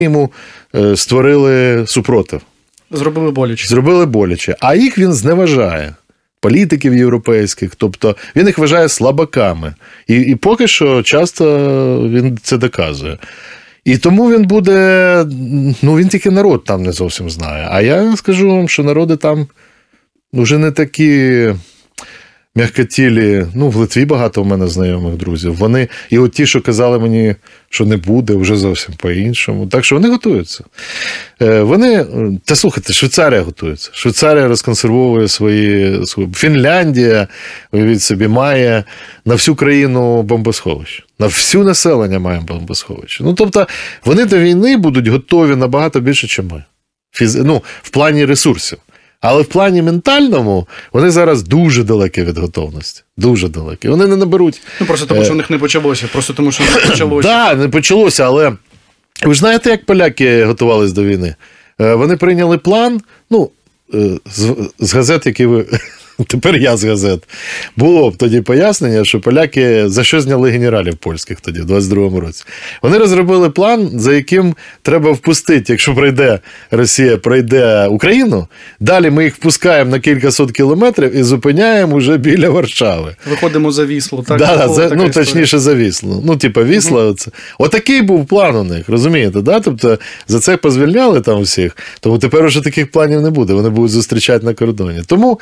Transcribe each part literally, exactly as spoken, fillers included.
йому створили супротив. Зробили боляче. Зробили боляче. А їх він зневажає. Політиків європейських. Тобто він їх вважає слабаками. І, і поки що часто він це доказує. І тому він буде, ну він тільки народ там не зовсім знає. А я скажу вам, що народи там вже не такі м'якотілі. Ну, в Литві багато у мене знайомих друзів. Вони, і от ті, що казали мені, що не буде, вже зовсім по-іншому. Так що вони готуються. Вони, та слухайте, Швейцарія готується. Швейцарія розконсервовує свої, свої... Фінляндія, уявіть собі, має на всю країну бомбосховище. На всю населення має бомбосховище. Ну, тобто, вони до війни будуть готові набагато більше, ніж ми. Фіз... Ну, в плані ресурсів. Але в плані ментальному вони зараз дуже далекі від готовності. Дуже далекі. Вони не наберуть... Ну, просто тому, що в них не почалося. Просто тому, що не почалося. Так, не почалося, але ви ж знаєте, як поляки готувалися до війни? Вони прийняли план, ну, з, з газет, які ви... Тепер я з газет. Було б тоді пояснення, що поляки за що зняли генералів польських тоді, в двадцять другому році. Вони розробили план, за яким треба впустити, якщо пройде Росія, пройде Україну, далі ми їх впускаємо на кількасот кілометрів і зупиняємо вже біля Варшави. Виходимо за Віслу. Так, да, за, ну, точніше, за Віслу. Ну, типа, Вісла. Угу. Оце. Отакий був план у них, розумієте? Да? Тобто, за це позвільняли там всіх, тому тепер вже таких планів не буде. Вони будуть зустрічати на кордоні. Тому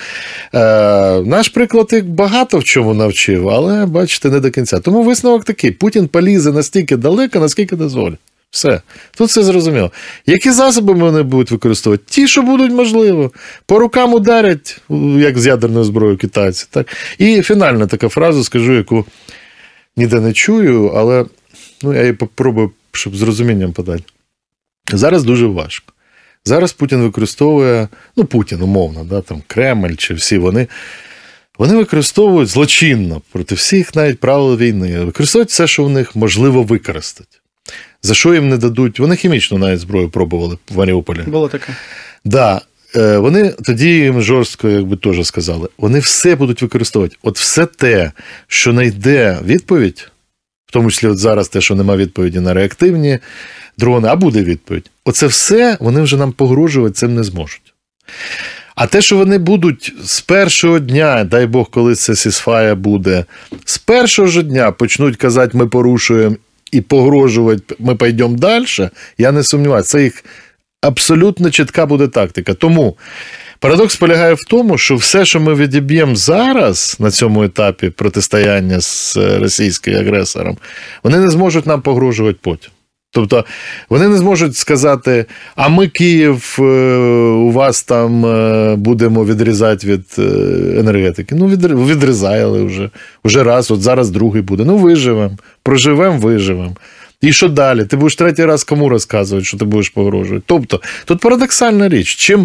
наш приклад їх багато в чому навчив, але, бачите, не до кінця. Тому висновок такий. Путін полізе настільки далеко, наскільки дозволить. Все. Тут все зрозуміло. Які засоби вони будуть використовувати? Ті, що будуть можливо. По рукам ударять, як з ядерною зброєю китайці. Так? І фінальна така фраза, скажу, яку ніде не чую, але ну, я її попробую, щоб з розумінням подати. Зараз дуже важко. Зараз Путін використовує, ну, Путін, умовно, да, там, Кремль чи всі вони, вони використовують злочинно проти всіх навіть правил війни. Використовують все, що в них можливо використати. За що їм не дадуть? Вони хімічну навіть зброю пробували в Маріуполі. Було таке. Да. Вони тоді їм жорстко, якби теж сказали, вони все будуть використовувати. От все те, що знайде відповідь, в тому числі от зараз те, що нема відповіді на реактивні дрони, а буде відповідь. Оце все вони вже нам погрожувати цим не зможуть. А те, що вони будуть з першого дня, дай Бог, коли це сісфая буде, з першого ж дня почнуть казати, ми порушуємо і погрожувати, ми пойдемо далі, я не сумніваюся. Це їх абсолютно чітка буде тактика. Тому парадокс полягає в тому, що все, що ми відіб'ємо зараз на цьому етапі протистояння з російським агресором, вони не зможуть нам погрожувати потім. Тобто вони не зможуть сказати, а ми, Київ, у вас там будемо відрізати від енергетики. Ну, відрізали вже. Вже раз, от зараз другий буде. Ну, виживемо. Проживемо, виживемо. І що далі? Ти будеш третій раз кому розказувати, що ти будеш погрожувати? Тобто, тут парадоксальна річ. Чим,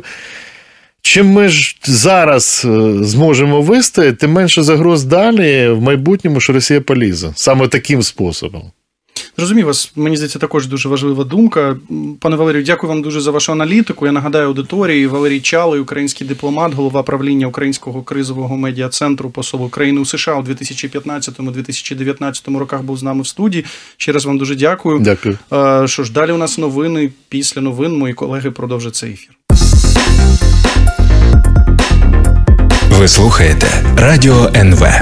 чим ми ж зараз зможемо вистояти, тим менше загроз далі в майбутньому, що Росія полізе. Саме таким способом. Зрозумів вас, мені здається, також дуже важлива думка. Пане Валерію, дякую вам дуже за вашу аналітику. Я нагадаю аудиторії, Валерій Чалий, український дипломат, голова правління Українського кризового медіа-центру, посол України у США у дві тисячі п'ятнадцятому - дві тисячі дев'ятнадцятому роках був з нами в студії. Ще раз вам дуже дякую. Дякую. Що ж, далі у нас новини. Після новин мої колеги продовжать цей ефір. Ви слухаєте Радіо ен ве.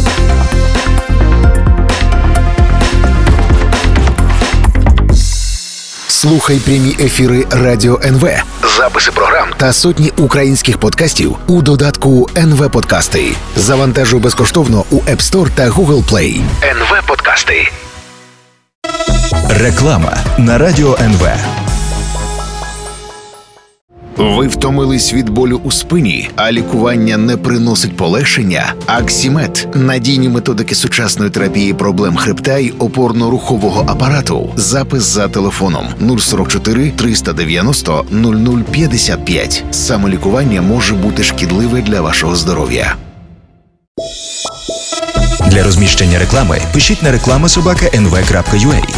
Слухай прямі ефіри Радіо ен ве, записи програм та сотні українських подкастів у додатку ен ве Подкасти. Завантажуй безкоштовно у App Store та Google Play. ен ве Подкасти. Реклама на Радіо ен ве. Ви втомились від болю у спині, а лікування не приносить полегшення? Аксімед – надійні методики сучасної терапії проблем хребта й опорно-рухового апарату. Запис за телефоном нуль сорок чотири триста дев'яносто нуль нуль п'ятдесят п'ять. Самолікування може бути шкідливе для вашого здоров'я. Для розміщення реклами пишіть на реклама собака ен ве крапка ю а.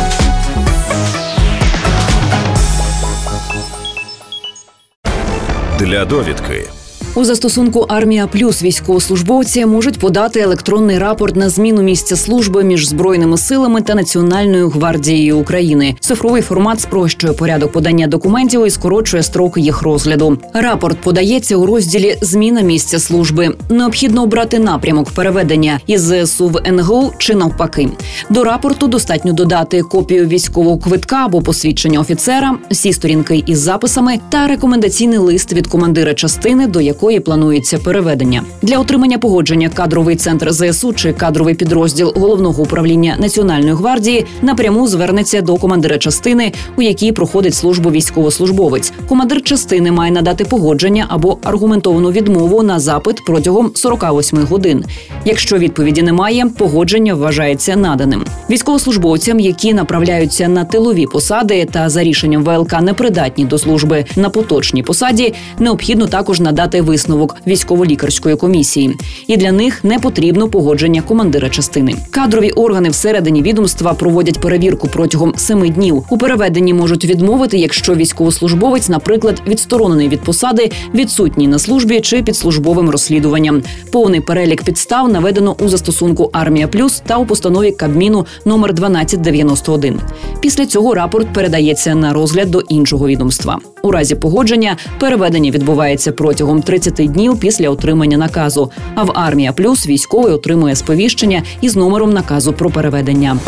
Для довідки. У застосунку «Армія Плюс» військовослужбовці можуть подати електронний рапорт на зміну місця служби між Збройними силами та Національною гвардією України. Цифровий формат спрощує порядок подання документів і скорочує строки їх розгляду. Рапорт подається у розділі «Зміна місця служби». Необхідно обрати напрямок переведення із ЗСУ в ен ге у чи навпаки. До рапорту достатньо додати копію військового квитка або посвідчення офіцера, всі сторінки із записами та рекомендаційний лист від командира частини, до якої планується переведення. Для отримання погодження кадровий центр зе ес у чи кадровий підрозділ Головного управління Національної гвардії напряму звернеться до командира частини, у якій проходить службу військовослужбовець. Командир частини має надати погодження або аргументовану відмову на запит протягом сорок вісім годин. Якщо відповіді немає, погодження вважається наданим. Військовослужбовцям, які направляються на тилові посади та за рішенням ве ел ка непридатні до служби на поточній посаді, необхідно також надати висновок військово-лікарської комісії. І для них не потрібно погодження командира частини. Кадрові органи всередині відомства проводять перевірку протягом семи днів. У переведенні можуть відмовити, якщо військовослужбовець, наприклад, відсторонений від посади, відсутній на службі чи під службовим розслідуванням. Повний перелік підстав наведено у застосунку «Армія Плюс» та у постанові Кабміну номер дванадцять дев'яносто один. Після цього рапорт передається на розгляд до іншого відомства. У разі погодження переведення відбувається протягом тридцяти днів після отримання наказу. А в «Армія Плюс» військовий отримує сповіщення із номером наказу про переведення.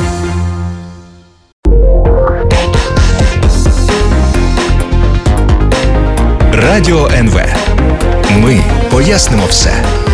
Радіо ен ве. Ми пояснимо все.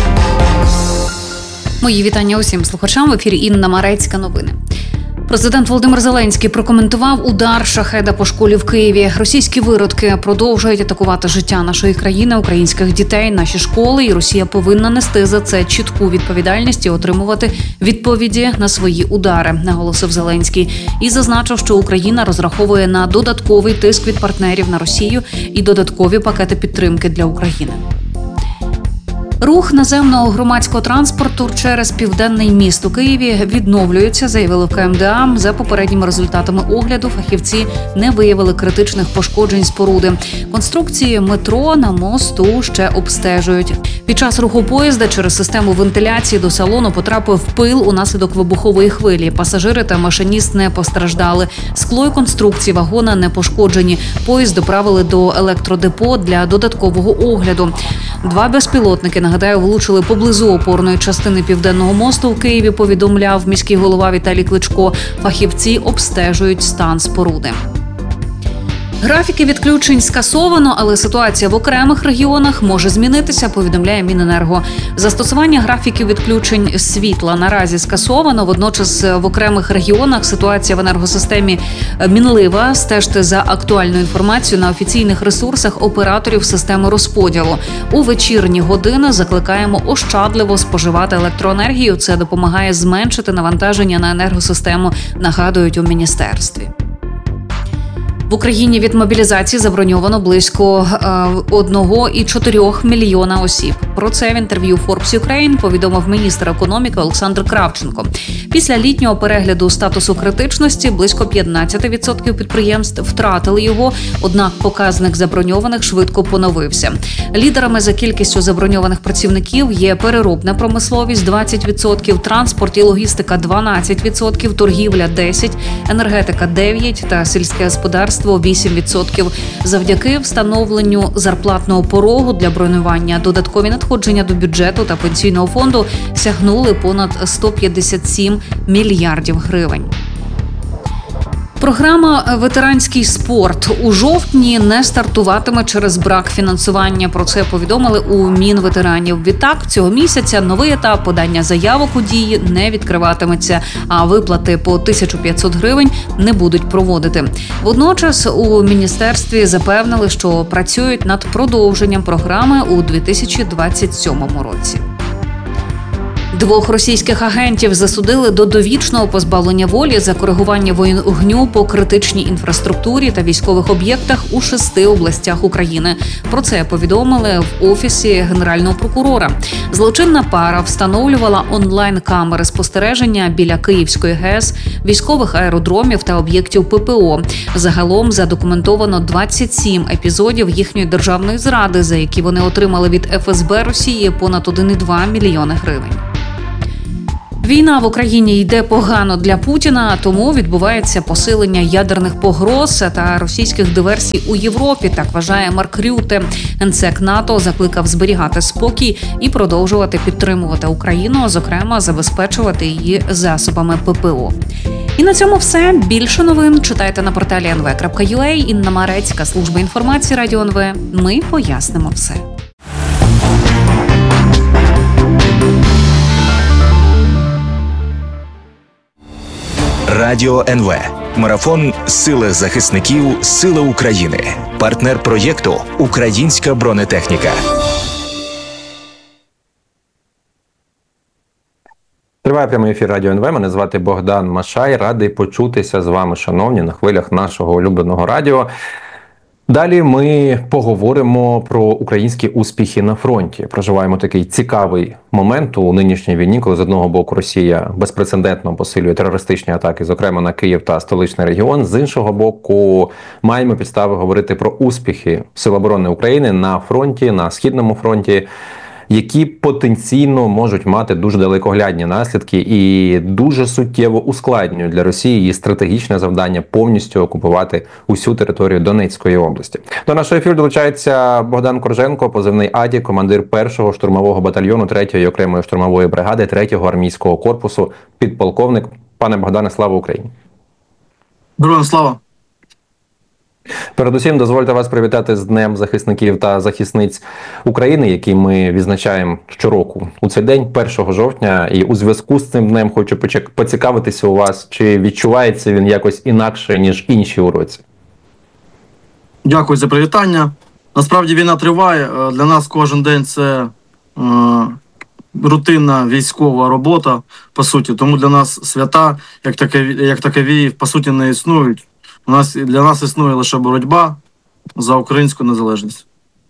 Мої вітання усім слухачам. В ефірі Інна Марецька. Новини. Президент Володимир Зеленський прокоментував удар шахеда по школі в Києві. Російські виродки продовжують атакувати життя нашої країни, українських дітей, наші школи, і Росія повинна нести за це чітку відповідальність і отримувати відповіді на свої удари, наголосив Зеленський. І зазначив, що Україна розраховує на додатковий тиск від партнерів на Росію і додаткові пакети підтримки для України. Рух наземного громадського транспорту через Південний міст у Києві відновлюється, заявили в ка ем де а. За попередніми результатами огляду фахівці не виявили критичних пошкоджень споруди. Конструкції метро на мосту ще обстежують. Під час руху поїзда через систему вентиляції до салону потрапив пил унаслідок вибухової хвилі. Пасажири та машиніст не постраждали. Скло і конструкції вагона не пошкоджені. Поїзд доправили до електродепо для додаткового огляду. Два безпілотники, нагадаю, влучили поблизу опорної частини Південного мосту в Києві, повідомляв міський голова Віталій Кличко. Фахівці обстежують стан споруди. Графіки відключень скасовано, але ситуація в окремих регіонах може змінитися, повідомляє Міненерго. Застосування графіків відключень світла наразі скасовано, водночас в окремих регіонах ситуація в енергосистемі мінлива. Стежте за актуальною інформацією на офіційних ресурсах операторів системи розподілу. У вечірні години закликаємо ощадливо споживати електроенергію. Це допомагає зменшити навантаження на енергосистему, нагадують у міністерстві. В Україні від мобілізації заброньовано близько одного цілих чотирьох мільйона осіб. Про це в інтерв'ю Forbes Ukraine повідомив міністр економіки Олександр Кравченко. Після літнього перегляду статусу критичності близько п'ятнадцять відсотків підприємств втратили його, однак показник заброньованих швидко поновився. Лідерами за кількістю заброньованих працівників є переробна промисловість – двадцять відсотків, транспорт і логістика – дванадцять відсотків, торгівля – десять відсотків, енергетика – дев'ять відсотків та сільське господарство – вісім відсотків. Завдяки встановленню зарплатного порогу для бронювання додаткові надходження до бюджету та пенсійного фонду сягнули понад сто п'ятдесят сім мільярдів гривень. Програма «Ветеранський спорт» у жовтні не стартуватиме через брак фінансування. Про це повідомили у Мінветеранів. Відтак, цього місяця новий етап подання заявок у дії не відкриватиметься, а виплати по тисячу п'ятсот гривень не будуть проводити. Водночас у міністерстві запевнили, що працюють над продовженням програми у дві тисячі двадцять сьомому році. Двох російських агентів засудили до довічного позбавлення волі за коригування вогню по критичній інфраструктурі та військових об'єктах у шести областях України. Про це повідомили в Офісі Генерального прокурора. Злочинна пара встановлювала онлайн-камери спостереження біля Київської ГЕС, військових аеродромів та об'єктів ППО. Загалом задокументовано двадцять сім епізодів їхньої державної зради, за які вони отримали від еф ес бе Росії понад один цілих два мільйони гривень. Війна в Україні йде погано для Путіна, тому відбувається посилення ядерних погроз та російських диверсій у Європі, так вважає Марк Рютте. Генсек НАТО закликав зберігати спокій і продовжувати підтримувати Україну, зокрема забезпечувати її засобами ППО. І на цьому все. Більше новин читайте на порталі ен ве крапка ю а. Інна Марецька, служба інформації Радіо ен ве. Ми пояснимо все. Радіо ен ве. Марафон «Сили захисників. Сили України». Партнер проєкту «Українська бронетехніка». Триває прямий ефір Радіо ен ве. Мене звати Богдан Машай. Радий почутися з вами, шановні, на хвилях нашого улюбленого радіо. Далі ми поговоримо про українські успіхи на фронті. Проживаємо такий цікавий момент у нинішній війні, коли з одного боку Росія безпрецедентно посилює терористичні атаки, зокрема на Київ та столичний регіон. З іншого боку, маємо підстави говорити про успіхи Сил оборони України на фронті, на Східному фронті, які потенційно можуть мати дуже далекоглядні наслідки і дуже суттєво ускладнюють для Росії її стратегічне завдання повністю окупувати усю територію Донецької області. До нашого ефіру долучається Богдан Корженко, позивний Аді, командир першого штурмового батальйону третьої окремої штурмової бригади третього армійського корпусу, підполковник. Пане Богдане, слава Україні! Героям слава! Передусім, дозвольте вас привітати з Днем захисників та захисниць України, який ми відзначаємо щороку у цей день, першого жовтня. І у зв'язку з цим днем хочу поцікавитися у вас, чи відчувається він якось інакше, ніж інші у році? Дякую за привітання. Насправді війна триває. Для нас кожен день це е, рутинна військова робота, по суті. Тому для нас свята, як такові, як такові, по суті, не існують. У нас, для нас існує лише боротьба за українську незалежність.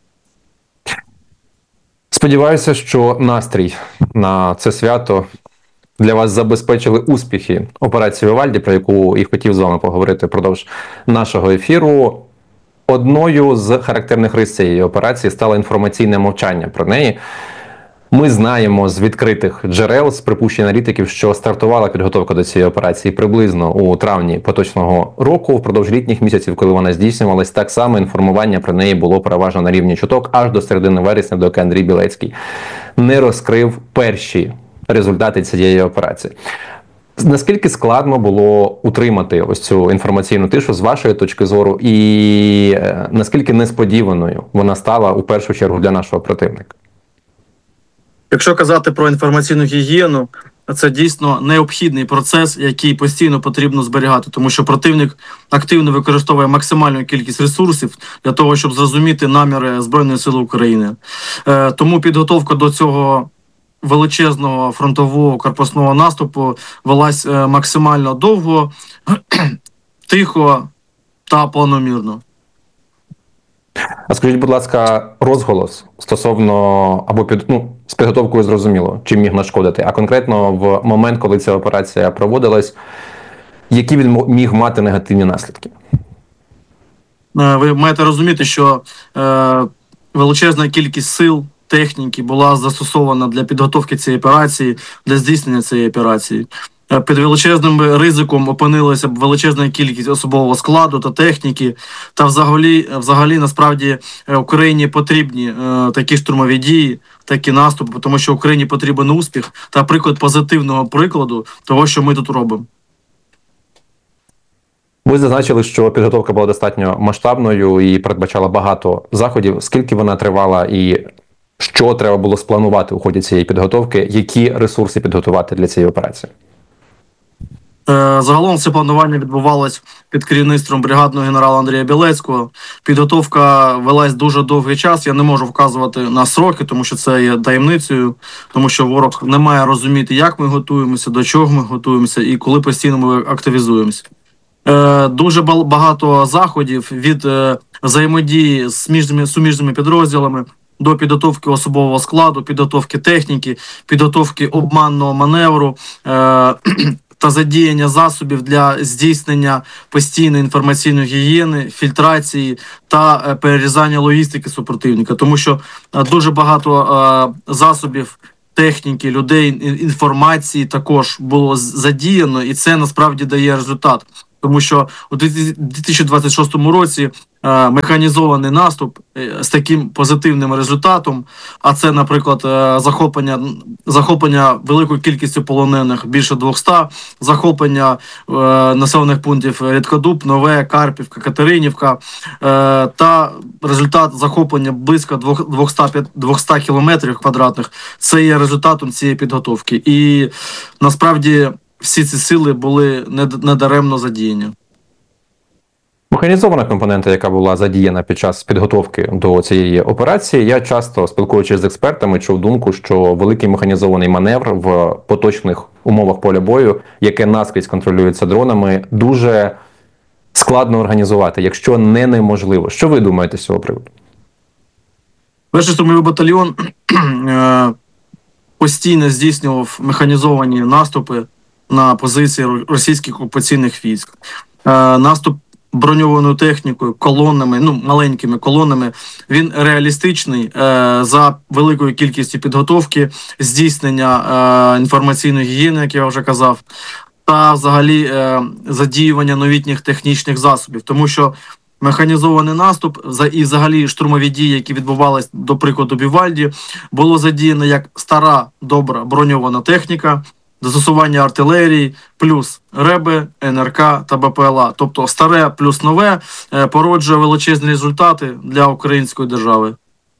Сподіваюся, що настрій на це свято для вас забезпечили успіхи операції Вівальді, про яку і хотів з вами поговорити впродовж нашого ефіру. Одною з характерних рис цієї операції стало інформаційне мовчання про неї. Ми знаємо з відкритих джерел, з припущень аналітиків, що стартувала підготовка до цієї операції приблизно у травні поточного року, впродовж літніх місяців, коли вона здійснювалась. Так само інформування про неї було переважно на рівні чуток, аж до середини вересня, доки Андрій Білецький не розкрив перші результати цієї операції. Наскільки складно було утримати ось цю інформаційну тишу з вашої точки зору, і наскільки несподіваною вона стала у першу чергу для нашого противника? Якщо казати про інформаційну гігієну, це дійсно необхідний процес, який постійно потрібно зберігати, тому що противник активно використовує максимальну кількість ресурсів для того, щоб зрозуміти наміри Збройної Сили України. Е, тому підготовка до цього величезного фронтового корпусного наступу велась е, максимально довго, тихо та планомірно. А скажіть, будь ласка, розголос стосовно, або під, ну, з підготовкою зрозуміло, чим міг нашкодити, а конкретно в момент, коли ця операція проводилась, які він міг мати негативні наслідки? Ви маєте розуміти, що е, величезна кількість сил, техніки була застосована для підготовки цієї операції, для здійснення цієї операції. Під величезним ризиком опинилася б величезна кількість особового складу та техніки. Та взагалі, взагалі насправді, Україні потрібні е, такі штурмові дії, такі наступи, тому що Україні потрібен успіх та приклад позитивного прикладу того, що ми тут робимо. Ви зазначили, що підготовка була достатньо масштабною і передбачала багато заходів. Скільки вона тривала і що треба було спланувати у ході цієї підготовки? Які ресурси підготувати для цієї операції? Загалом все планування відбувалось під керівництвом бригадного генерала Андрія Білецького. Підготовка велась дуже довгий час. Я не можу вказувати на сроки, тому що це є таємницею, тому що ворог не має розуміти, як ми готуємося, до чого ми готуємося і коли постійно ми активізуємося. Дуже багато заходів від взаємодії з суміжними підрозділами до підготовки особового складу, підготовки техніки, підготовки обманного маневру та задіяння засобів для здійснення постійної інформаційної гігієни, фільтрації та перерізання логістики супротивника. Тому що дуже багато засобів, техніки, людей, інформації також було задіяно, і це насправді дає результат. Тому що у дві тисячі двадцять шостому році е, механізований наступ е, з таким позитивним результатом, а це, наприклад, е, захоплення, захоплення великою кількістю полонених, більше двохсот, захоплення е, населених пунктів Рідкодуб, Нове, Карпівка, Катеринівка, е, та результат захоплення близько двохсот кілометрів квадратних, це є результатом цієї підготовки. І насправді всі ці сили були недаремно задіяні. Механізована компонента, яка була задіяна під час підготовки до цієї операції, я часто, спілкуючись з експертами, чув думку, що великий механізований маневр в поточних умовах поля бою, яке наскрізь контролюється дронами, дуже складно організувати, якщо не неможливо. Що ви думаєте з цього приводу? Перший штурмовий батальйон постійно здійснював механізовані наступи на позиції російських окупаційних військ. Е, наступ броньованою технікою, колонами, ну, маленькими колонами, він реалістичний е, за великою кількістю підготовки, здійснення е, інформаційної гігієни, як я вже казав, та взагалі е, задіювання новітніх технічних засобів. Тому що механізований наступ і взагалі штурмові дії, які відбувалися, до прикладу, Бівальді, було задіяно як стара, добра броньована техніка, застосування артилерії, плюс РЕБи, НРК та БПЛА. Тобто старе плюс нове породжує величезні результати для української держави.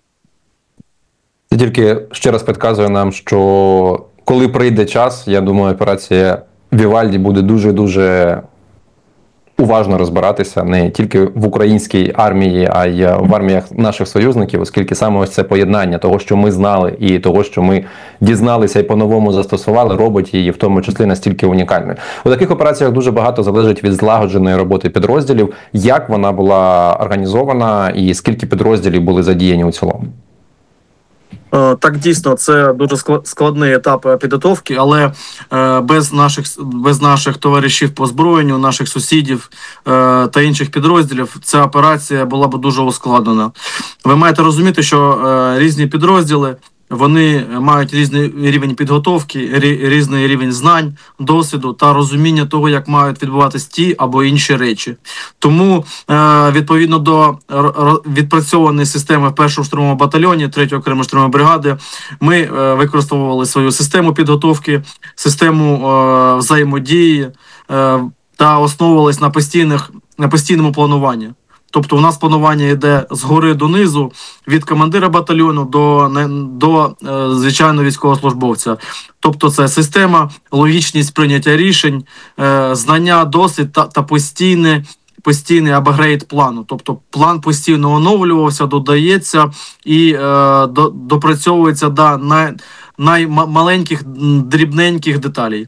Це тільки ще раз підказує нам, що коли прийде час, я думаю, операція Вівальді буде дуже-дуже уважно розбиратися не тільки в українській армії, а й в арміях наших союзників, оскільки саме ось це поєднання того, що ми знали, і того, що ми дізналися і по-новому застосували, робить її в тому числі настільки унікальною. У таких операціях дуже багато залежить від злагодженої роботи підрозділів, як вона була організована і скільки підрозділів були задіяні у цілому. Так, дійсно, це дуже складний етап підготовки, але без наших, без наших товаришів по озброєнню, наших сусідів та інших підрозділів ця операція була б дуже ускладнена. Ви маєте розуміти, що різні підрозділи, вони мають різний рівень підготовки, різний рівень знань, досвіду та розуміння того, як мають відбуватись ті або інші речі. Тому, відповідно до відпрацьованої системи в першому штурмовому батальйоні третьої окремої штурмової бригади, ми використовували свою систему підготовки, систему взаємодії та основувалися на постійних, на постійному плануванні. Тобто у нас планування йде згори донизу, від командира батальйону до, до е, звичайного військовослужбовця. Тобто це система, логічність прийняття рішень, е, знання, досвід та, та постійне, постійний апгрейд плану. Тобто план постійно оновлювався, додається і е, до, допрацьовується до най, наймаленьких, дрібненьких деталей.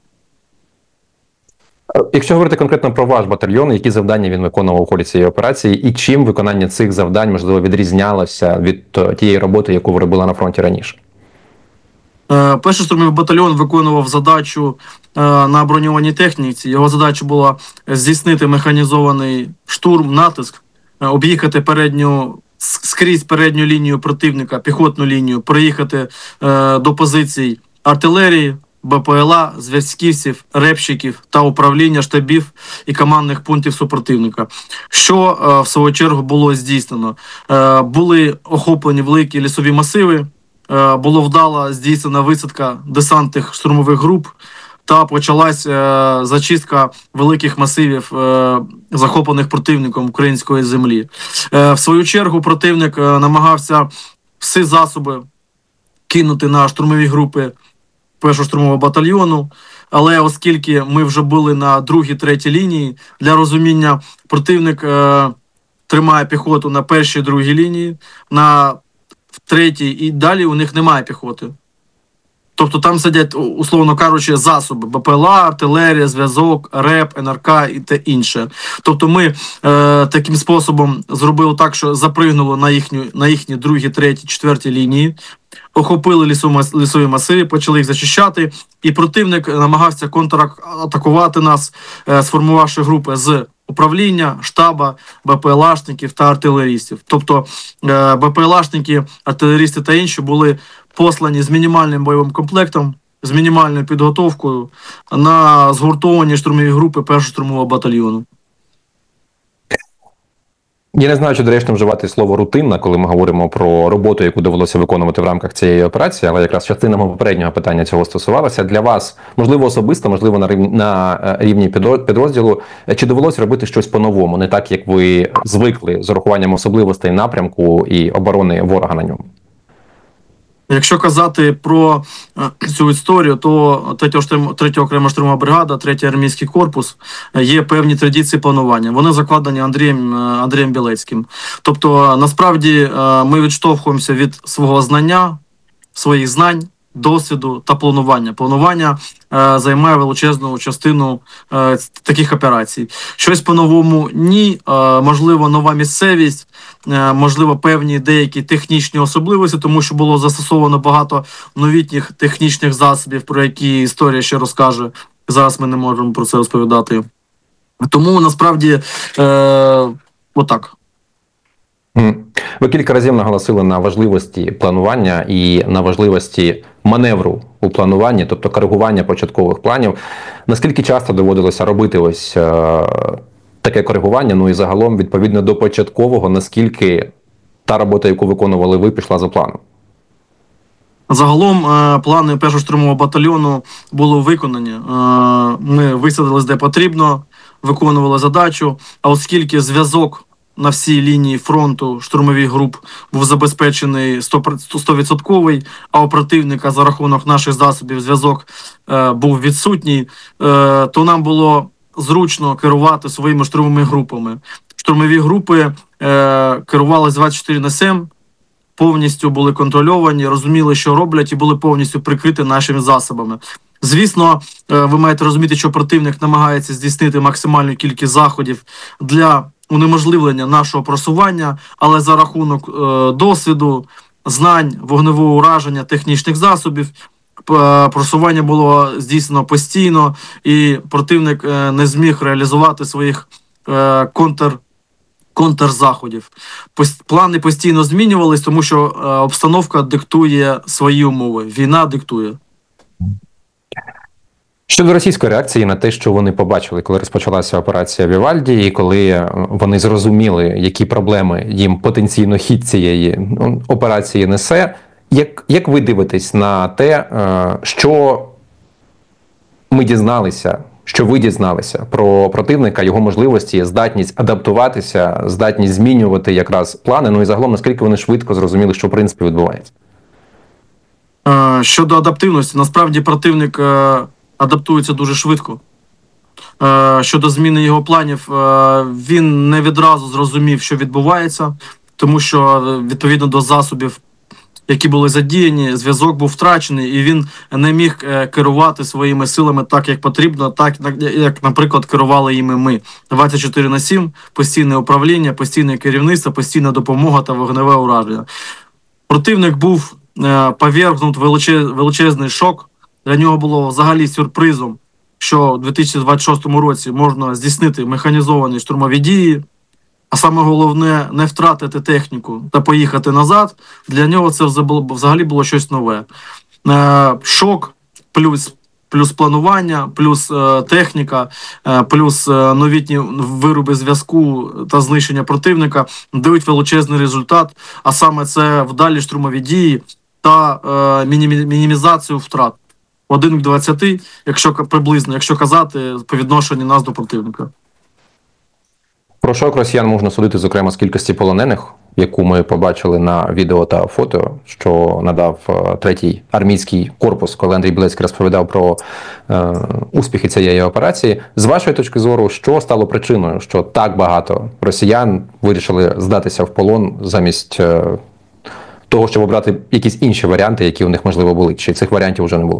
Якщо говорити конкретно про ваш батальйон, які завдання він виконував у ході цієї операції, і чим виконання цих завдань, можливо, відрізнялося від тієї роботи, яку ви робили на фронті раніше? Перший штурмовий батальйон виконував задачу на броньованій техніці. Його задача була здійснити механізований штурм, натиск, об'їхати передню, скрізь передню лінію противника, піхотну лінію, приїхати до позицій артилерії, БПЛА, зв'язківців, репщиків та управління штабів і командних пунктів супротивника. Що, е, в свою чергу, було здійснено? Е, були охоплені великі лісові масиви, е, було вдало здійснена висадка десантних штурмових груп та почалась е, зачистка великих масивів, е, захоплених противником української землі. Е, в свою чергу, противник е, намагався всі засоби кинути на штурмові групи першого штурмового батальйону, але оскільки ми вже були на другій, третій лінії, для розуміння, противник е, тримає піхоту на першій, другій лінії, на третій і далі у них немає піхоти. Тобто там сидять, условно кажучи, засоби: БПЛА, артилерія, зв'язок, РЕП, НРК і те інше. Тобто ми е, таким способом зробили так, що запригнули на їхню, на їхні другі, треті, четверті лінії, охопили лісові, лісові масиви, почали їх зачищати, і противник намагався контратакувати нас, е, сформувавши групи з управління, штаба, БПЛАшників та артилерістів. Тобто е, БПЛАшники, артилерісти та інші були послані з мінімальним бойовим комплектом, з мінімальною підготовкою на згуртовані штурмові групи першого штурмового батальйону. Я не знаю, чи доречно вживати слово «рутинна», коли ми говоримо про роботу, яку довелося виконувати в рамках цієї операції, але якраз частина мого попереднього питання цього стосувалася. Для вас, можливо, особисто, можливо, на рівні, на рівні підрозділу, чи довелося робити щось по-новому, не так, як ви звикли, з урахуванням особливостей напрямку і оборони ворога на ньому? Якщо казати про цю історію, то третя окрема штурмова бригада, третій армійський корпус, є певні традиції планування. Вони закладені Андрієм, Андрієм Білецьким. Тобто, насправді, ми відштовхуємося від свого знання, своїх знань, досвіду та планування. Планування е, займає величезну частину е, таких операцій. Щось по-новому – ні. Е, можливо, нова місцевість, е, можливо, певні деякі технічні особливості, тому що було застосовано багато новітніх технічних засобів, про які історія ще розкаже. Зараз ми не можемо про це розповідати. Тому, насправді, е, отак. Ви кілька разів наголосили на важливості планування і на важливості маневру у плануванні, тобто коригування початкових планів. Наскільки часто доводилося робити ось е, таке коригування, ну і загалом, відповідно до початкового, наскільки та робота, яку виконували ви, пішла за планом? Загалом е, плани першого штурмового батальйону були виконані. Е, ми висадились де потрібно, виконували задачу, а оскільки зв'язок на всій лінії фронту штурмових груп був забезпечений сто відсотків, а у противника за рахунок наших засобів зв'язок е, був відсутній, е, то нам було зручно керувати своїми штурмовими групами. Штурмові групи е, керувалися двадцять чотири на сім, повністю були контрольовані, розуміли, що роблять, і були повністю прикриті нашими засобами. Звісно, е, ви маєте розуміти, що противник намагається здійснити максимальну кількість заходів для унеможливлення нашого просування, але за рахунок е, досвіду, знань, вогневого ураження, технічних засобів, е, просування було здійснено постійно, і противник е, не зміг реалізувати своїх е, контр, контрзаходів. Пост, плани постійно змінювались, тому що е, обстановка диктує свої умови, війна диктує. Щодо російської реакції на те, що вони побачили, коли розпочалася операція Вівальді, і коли вони зрозуміли, які проблеми їм потенційно хід цієї операції несе, як, як ви дивитесь на те, що ми дізналися, що ви дізналися про противника, його можливості, здатність адаптуватися, здатність змінювати якраз плани, ну і загалом, наскільки вони швидко зрозуміли, що в принципі відбувається? Щодо адаптивності, насправді противник адаптується дуже швидко. Е, щодо зміни його планів, е, він не відразу зрозумів, що відбувається, тому що, відповідно до засобів, які були задіяні, зв'язок був втрачений, і він не міг е, керувати своїми силами так, як потрібно, так, як, наприклад, керували їми ми. двадцять чотири на сім, постійне управління, постійне керівництво, постійна допомога та вогневе ураження. Противник був е, повергнут величез, величезний шок. Для нього було взагалі сюрпризом, що у дві тисячі двадцять шостому році можна здійснити механізовані штурмові дії, а саме головне – не втратити техніку та поїхати назад. Для нього це взагалі було щось нове. Е, шок, плюс, плюс планування, плюс е, техніка, е, плюс е, новітні вироби зв'язку та знищення противника дають величезний результат, а саме це вдалі штурмові дії та е, мінімі, мінімізацію втрат. один к двадцяти, якщо приблизно, якщо казати по відношенню нас до противника. Про шок росіян можна судити, зокрема, з кількості полонених, яку ми побачили на відео та фото, що надав третій армійський корпус, коли Андрій Білецький розповідав про е, успіхи цієї операції. З вашої точки зору, що стало причиною, що так багато росіян вирішили здатися в полон замість е, того, щоб обрати якісь інші варіанти, які у них, можливо, були? Чи цих варіантів вже не було?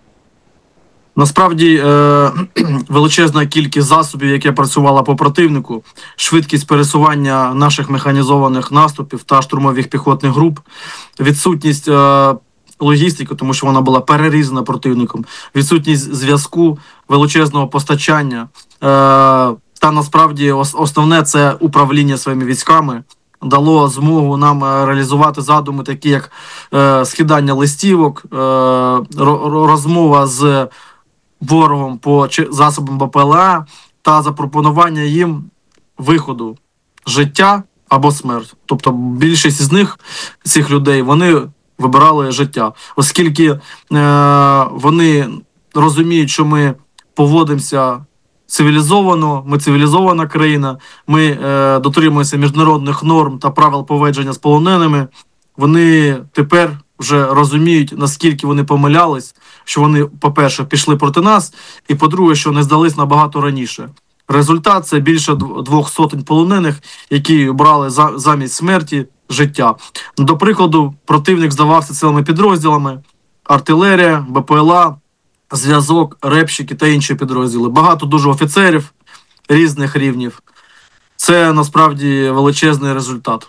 Насправді е- величезна кількість засобів, яке працювала по противнику, швидкість пересування наших механізованих наступів та штурмових піхотних груп, відсутність е- логістики, тому що вона була перерізана противником, відсутність зв'язку, величезного постачання, е- та насправді ос- основне це управління своїми військами, дало змогу нам реалізувати задуми, такі як е- скидання листівок, е- розмова з ворогом по засобам БПЛА та запропонування їм виходу життя або смерть. Тобто більшість з них, цих людей, вони вибирали життя. Оскільки е, вони розуміють, що ми поводимося цивілізовано, ми цивілізована країна, ми е, дотримуємося міжнародних норм та правил поводження з полоненими, вони тепер вже розуміють, наскільки вони помилялись, що вони, по-перше, пішли проти нас, і, по-друге, що не здались набагато раніше. Результат – це більше двох сотень полонених, які брали за, замість смерті життя. До прикладу, противник здавався цілими підрозділами: артилерія, БПЛА, зв'язок, репщики та інші підрозділи. Багато дуже офіцерів різних рівнів. Це, насправді, величезний результат.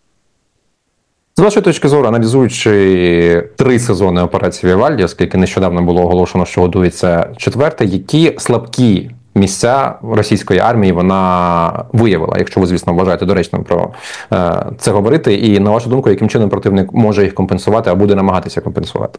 З вашої точки зору, аналізуючи три сезони операції Вівальді, оскільки нещодавно було оголошено, що готується четверте, які слабкі місця російської армії вона виявила, якщо ви, звісно, вважаєте доречним про е, це говорити, і, на вашу думку, яким чином противник може їх компенсувати, а буде намагатися компенсувати?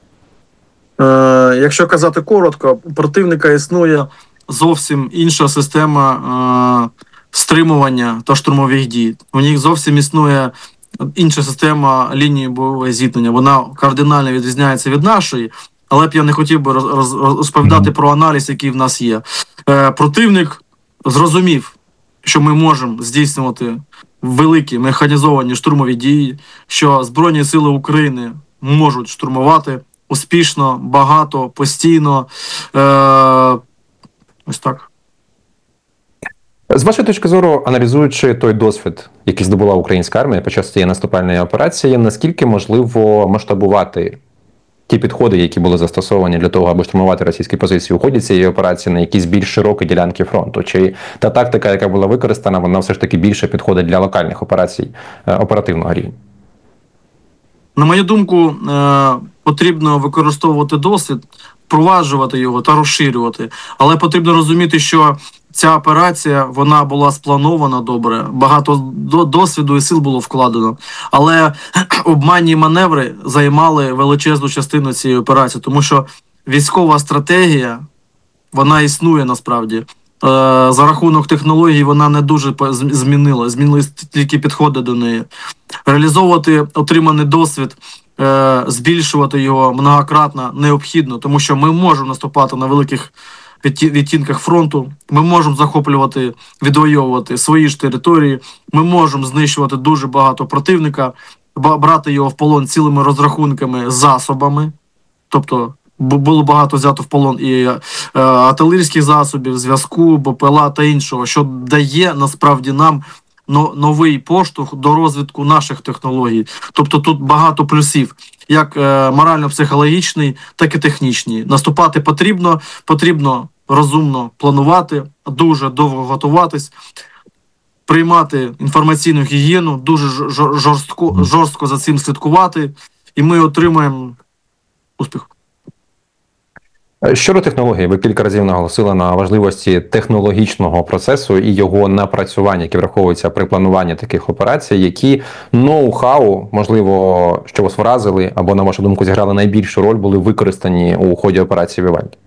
Е, якщо казати коротко, у противника існує зовсім інша система е, стримування та штурмових дій. У них зовсім існує інша система лінії бойового зіткнення. Вона кардинально відрізняється від нашої, але б я не хотів би роз, роз, розповідати про аналіз, який в нас є. Е, противник зрозумів, що ми можемо здійснювати великі механізовані штурмові дії, що Збройні Сили України можуть штурмувати успішно, багато, постійно. Е, ось так. З вашої точки зору, аналізуючи той досвід, який здобула українська армія під час цієї наступальної операції, наскільки можливо масштабувати ті підходи, які були застосовані для того, аби штурмувати російські позиції у ході цієї операції на якісь більш широкі ділянки фронту? Чи та тактика, яка була використана, вона все ж таки більше підходить для локальних операцій оперативного рівня? На мою думку, потрібно використовувати досвід, впроваджувати його та розширювати. Але потрібно розуміти, що ця операція, вона була спланована добре, багато досвіду і сил було вкладено. Але обманні маневри займали величезну частину цієї операції, тому що військова стратегія, вона існує насправді. За рахунок технологій вона не дуже змінила, змінились тільки підходи до неї. Реалізовувати отриманий досвід, збільшувати його многократно необхідно, тому що ми можемо наступати на великих відтінках фронту, ми можемо захоплювати, відвоювати свої ж території, ми можемо знищувати дуже багато противника, брати його в полон цілими розрахунками, засобами, тобто було багато взято в полон і е, артилерійських засобів, зв'язку, БПЛА та іншого, що дає насправді нам но, новий поштовх до розвитку наших технологій. Тобто тут багато плюсів, як е, морально-психологічний, так і технічний. Наступати потрібно, потрібно розумно планувати, дуже довго готуватись, приймати інформаційну гігієну, дуже жорстко, жорстко за цим слідкувати, і ми отримаємо успіх. Щодо технології, ви кілька разів наголосили на важливості технологічного процесу і його напрацювання, яке враховується при плануванні таких операцій. Які ноу-хау, можливо, що вас вразили, або, на вашу думку, зіграли найбільшу роль, були використані у ході операції Вівальді?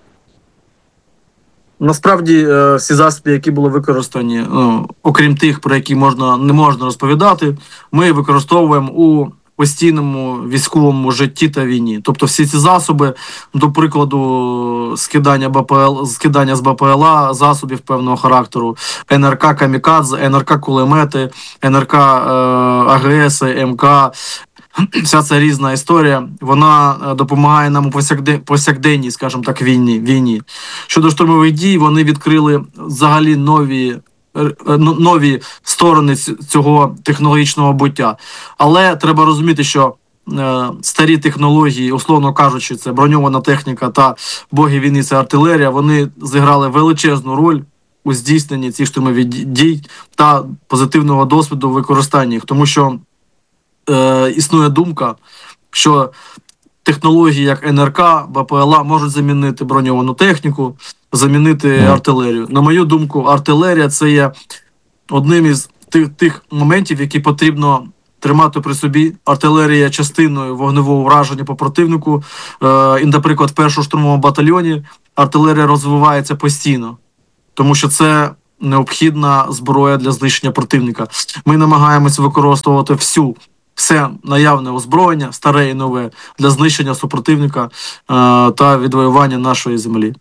Насправді, всі засоби, які були використані, окрім тих, про які можна, не можна розповідати, ми використовуємо у постійному військовому житті та війні. Тобто всі ці засоби, до прикладу, скидання БПЛ, скидання з БПЛА, засобів певного характеру, ен ер ка «Камікадзе», ен ер ка «Кулемети», ен ер ка е, а ге ес, ем ка, вся ця різна історія, вона допомагає нам у повсякден... повсякденній, скажімо так, війні, війні. Щодо штурмових дій, вони відкрили взагалі нові нові сторони цього технологічного буття. Але треба розуміти, що е, старі технології, условно кажучи, це броньована техніка та боги війни, це артилерія, вони зіграли величезну роль у здійсненні цих штурмових дій та позитивного досвіду використання їх. Тому що е, існує думка, що технології, як ен ер ка, БПЛА можуть замінити броньовану техніку, замінити mm. артилерію. На мою думку, артилерія – це є одним із тих, тих моментів, які потрібно тримати при собі. Артилерія є частиною вогневого враження по противнику. Е, і, наприклад, в першому штурмовому батальйоні артилерія розвивається постійно, тому що це необхідна зброя для знищення противника. Ми намагаємося використовувати всю все наявне озброєння, старе і нове, для знищення супротивника е, та відвоювання нашої землі.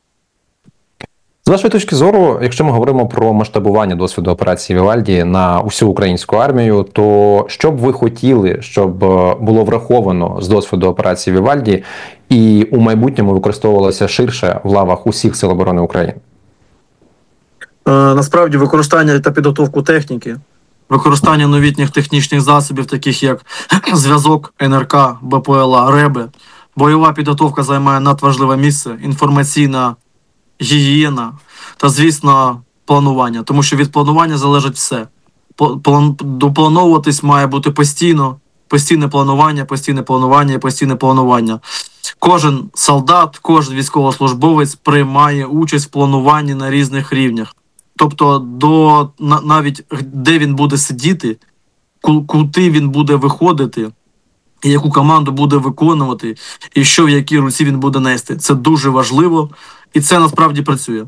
З вашої точки зору, якщо ми говоримо про масштабування досвіду операції Вівальді на усю українську армію, то що б ви хотіли, щоб було враховано з досвіду операції Вівальді і у майбутньому використовувалося ширше в лавах усіх Сил оборони України? Е, насправді, використання та підготовку техніки, використання новітніх технічних засобів, таких як зв'язок, ен ер ка, БПЛА, РЕБи. Бойова підготовка займає надважливе місце, інформаційна гігієна та, звісно, планування. Тому що від планування залежить все. Доплановуватись має бути постійно, постійне планування, постійне планування і постійне планування. Кожен солдат, кожен військовослужбовець приймає участь в плануванні на різних рівнях. Тобто, до, навіть де він буде сидіти, куди він буде виходити, і яку команду буде виконувати, і що в якій руці він буде нести. Це дуже важливо, і це насправді працює.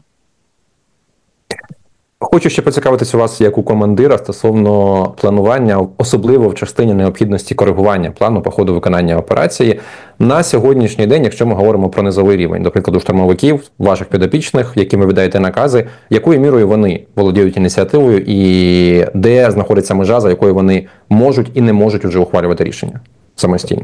Хочу ще поцікавитись у вас, як у командира, стосовно планування, особливо в частині необхідності коригування плану по ходу виконання операції. На сьогоднішній день, якщо ми говоримо про низовий рівень, до прикладу, штурмовиків, ваших підопічних, яким ви віддаєте накази, якою мірою вони володіють ініціативою і де знаходиться межа, за якою вони можуть і не можуть вже ухвалювати рішення самостійно?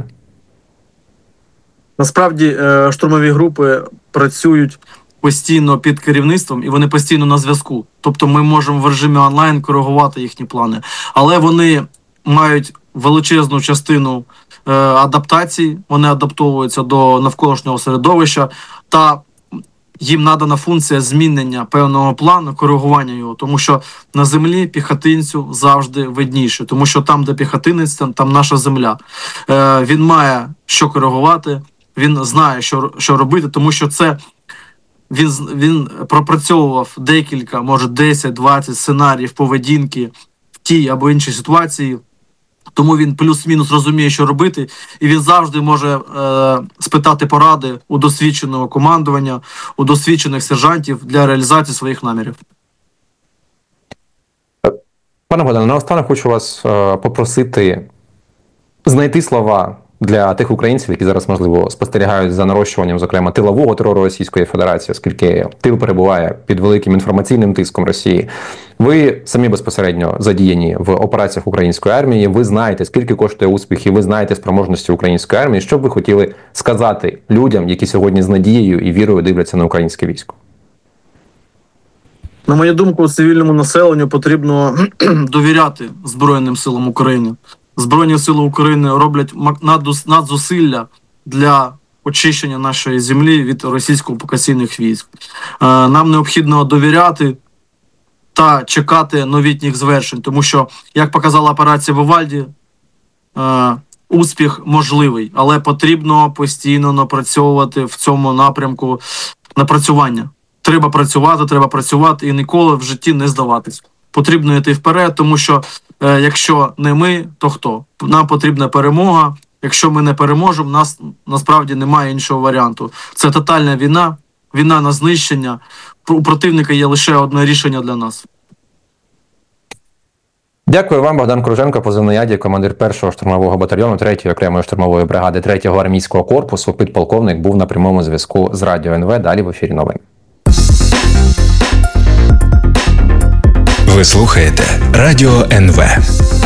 Насправді, штурмові групи працюють постійно під керівництвом, і вони постійно на зв'язку. Тобто ми можемо в режимі онлайн коригувати їхні плани. Але вони мають величезну частину е, адаптації, вони адаптовуються до навколишнього середовища, та їм надана функція змінення певного плану, коригування його, тому що на землі піхотинцю завжди видніше, тому що там, де піхотинець, там наша земля. Е, він має що коригувати, він знає, що, що робити, тому що це Він, він пропрацьовував декілька, може десять-двадцять сценаріїв поведінки в тій або іншій ситуації, тому він плюс-мінус розуміє, що робити, і він завжди може е, спитати поради у досвідченого командування, у досвідчених сержантів для реалізації своїх намірів. Пане Богдане, наостанок хочу вас е, попросити знайти слова для тих українців, які зараз, можливо, спостерігають за нарощуванням, зокрема, тилового терору Російської Федерації, оскільки тил перебуває під великим інформаційним тиском Росії. Ви самі безпосередньо задіяні в операціях української армії, ви знаєте, скільки коштує успіх, і ви знаєте спроможності української армії. Що б ви хотіли сказати людям, які сьогодні з надією і вірою дивляться на українське військо? На мою думку, цивільному населенню потрібно довіряти Збройним силам України. Збройні сили України роблять надзусилля для очищення нашої землі від російсько-окупаційних військ. Нам необхідно довіряти та чекати новітніх звершень, тому що, як показала операція Вівальді, успіх можливий, але потрібно постійно напрацьовувати в цьому напрямку напрацювання. Треба працювати, треба працювати і ніколи в житті не здаватись. Потрібно йти вперед, тому що е, якщо не ми, то хто? Нам потрібна перемога. Якщо ми не переможемо, нас насправді немає іншого варіанту. Це тотальна війна, війна на знищення. У противника є лише одне рішення для нас. Дякую вам, Богдан Круженко, позивний Яді, командир першого штурмового батальйону третьої окремої штурмової бригади третього армійського корпусу. Підполковник був на прямому зв'язку з Радіо ен ве. Далі в ефірі новин. Ви слухаєте Радіо ен ве.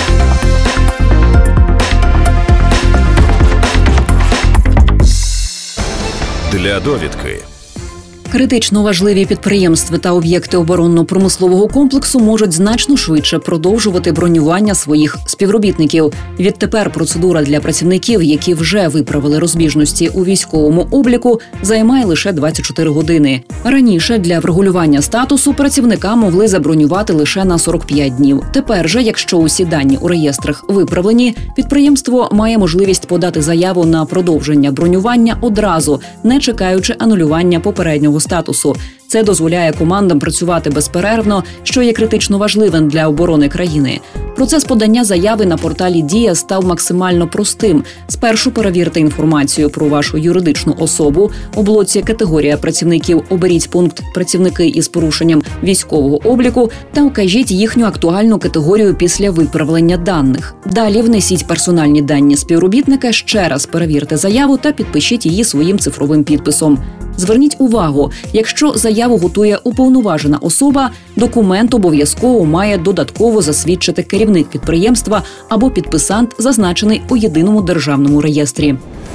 Для довідки. Критично важливі підприємства та об'єкти оборонно-промислового комплексу можуть значно швидше продовжувати бронювання своїх співробітників. Відтепер процедура для працівників, які вже виправили розбіжності у військовому обліку, займає лише двадцять чотири години. Раніше для врегулювання статусу працівника могли забронювати лише на сорок п'ять днів. Тепер же, якщо усі дані у реєстрах виправлені, підприємство має можливість подати заяву на продовження бронювання одразу, не чекаючи анулювання попереднього статусу. Це дозволяє командам працювати безперервно, що є критично важливим для оборони країни. Процес подання заяви на порталі «Дія» став максимально простим. Спершу перевірте інформацію про вашу юридичну особу. У блоці «Категорія працівників» оберіть пункт «Працівники із порушенням військового обліку» та вкажіть їхню актуальну категорію після виправлення даних. Далі внесіть персональні дані співробітника, ще раз перевірте заяву та підпишіть її своїм цифровим підписом. Зверніть увагу, якщо заяву готує уповноважена особа, документ обов'язково має додатково засвідчити керівник підприємства або підписант, зазначений у єдиному державному реєстрі.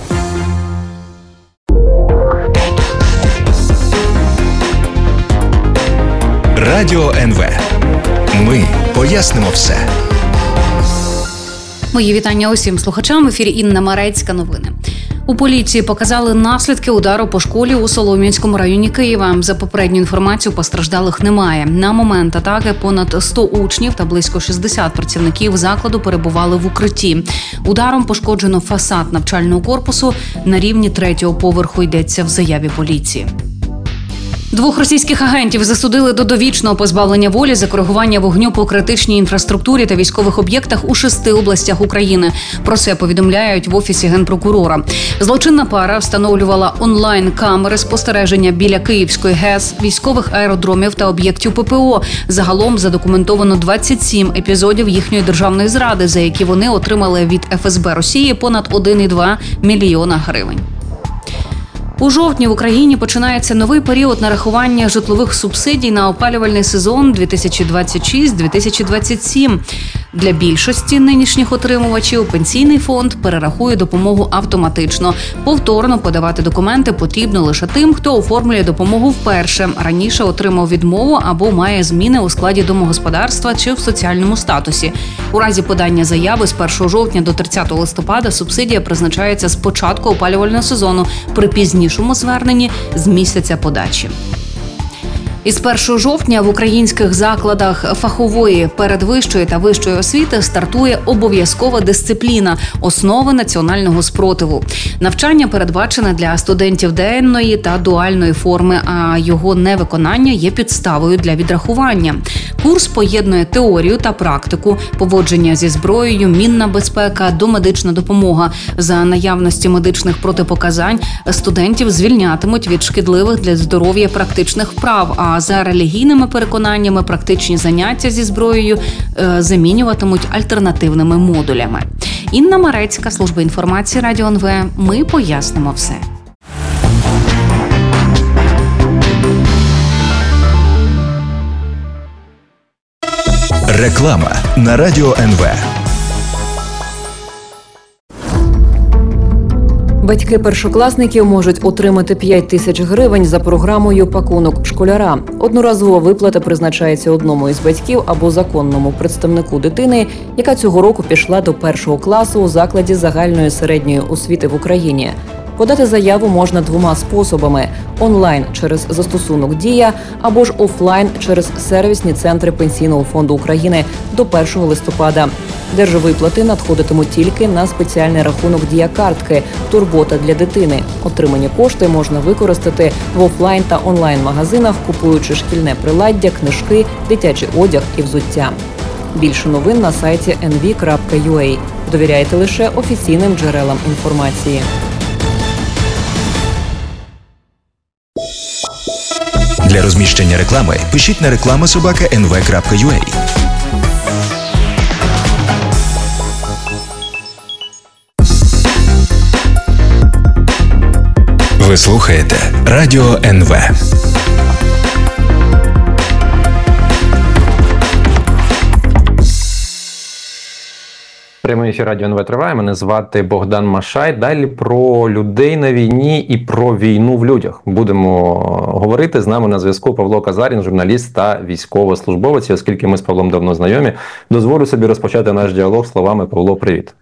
Радіо ен ве. Ми пояснимо все. Мої вітання усім слухачам. В ефірі Інна Марецька. Новини. У поліції показали наслідки удару по школі у Солом'янському районі Києва. За попередню інформацію, постраждалих немає. На момент атаки понад сто учнів та близько шістдесят працівників закладу перебували в укритті. Ударом пошкоджено фасад навчального корпусу на рівні третього поверху, йдеться в заяві поліції. Двох російських агентів засудили до довічного позбавлення волі за коригування вогню по критичній інфраструктурі та військових об'єктах у шести областях України. Про це повідомляють в Офісі Генпрокурора. Злочинна пара встановлювала онлайн-камери спостереження біля Київської ГЕС, військових аеродромів та об'єктів ППО. Загалом задокументовано двадцять сім епізодів їхньої державної зради, за які вони отримали від еф ес бе Росії понад один цілих два мільйона гривень. У жовтні в Україні починається новий період нарахування житлових субсидій на опалювальний сезон дві тисячі двадцять шість - дві тисячі двадцять сім. Для більшості нинішніх отримувачів Пенсійний фонд перерахує допомогу автоматично. Повторно подавати документи потрібно лише тим, хто оформлює допомогу вперше, раніше отримав відмову або має зміни у складі домогосподарства чи в соціальному статусі. У разі подання заяви з першого жовтня до тридцятого листопада субсидія призначається з початку опалювального сезону, при пізнішому зверненні – з місяця подачі. Із першого жовтня в українських закладах фахової, передвищої та вищої освіти стартує обов'язкова дисципліна – основи національного спротиву. Навчання передбачене для студентів денної та дуальної форми, а його невиконання є підставою для відрахування. Курс поєднує теорію та практику, поводження зі зброєю, мінна безпека, домедична допомога. За наявності медичних протипоказань студентів звільнятимуть від шкідливих для здоров'я практичних вправ, а за релігійними переконаннями практичні заняття зі зброєю е, замінюватимуть альтернативними модулями. Інна Марецька, служба інформації Радіо ен ве. Ми пояснимо все. Реклама на Радіо ен ве. Батьки першокласників можуть отримати п'ять тисяч гривень за програмою «Пакунок школяра». Одноразова виплата призначається одному із батьків або законному представнику дитини, яка цього року пішла до першого класу у закладі загальної середньої освіти в Україні. Подати заяву можна двома способами – онлайн через застосунок «Дія» або ж офлайн через сервісні центри Пенсійного фонду України до першого листопада. Держвиплати надходитимуть тільки на спеціальний рахунок «Дія-картки» «Турбота для дитини». Отримані кошти можна використати в офлайн та онлайн-магазинах, купуючи шкільне приладдя, книжки, дитячий одяг і взуття. Більше новин на сайті ен ві крапка ю а. Довіряйте лише офіційним джерелам інформації. Для розміщення реклами пишіть на реклама собака ен ве крапка ю а. Ви слухаєте Радіо ен ве. Прямий ефір Радіо ен ве триває. Мене звати Богдан Машай. Далі про людей на війні і про війну в людях будемо говорити. З нами на зв'язку Павло Казарін, журналіст та військовослужбовець. І оскільки ми з Павлом давно знайомі, дозволю собі розпочати наш діалог словами: Павло, привіт.